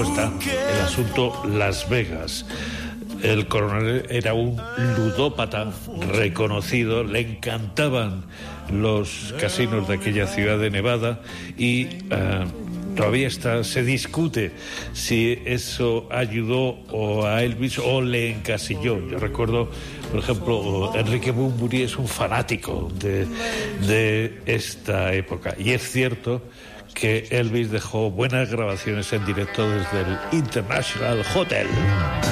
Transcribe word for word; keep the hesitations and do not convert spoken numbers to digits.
está el asunto Las Vegas. El coronel era un ludópata reconocido, le encantaban los casinos de aquella ciudad de Nevada y uh, todavía está, se discute si eso ayudó o a Elvis o le encasilló. Yo recuerdo, por ejemplo, Enrique Bunbury es un fanático de, de esta época y es cierto que Elvis dejó buenas grabaciones en directo desde el International Hotel.